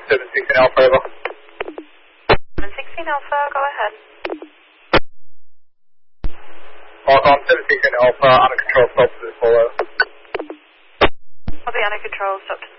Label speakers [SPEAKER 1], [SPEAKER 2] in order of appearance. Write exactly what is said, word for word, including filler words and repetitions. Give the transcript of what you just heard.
[SPEAKER 1] seven sixteen Alpha, over.
[SPEAKER 2] seven sixteen Alpha, go ahead.
[SPEAKER 1] Falcon seven sixteen Alpha, under control, stop to this follow.
[SPEAKER 2] I'll be under control, stop to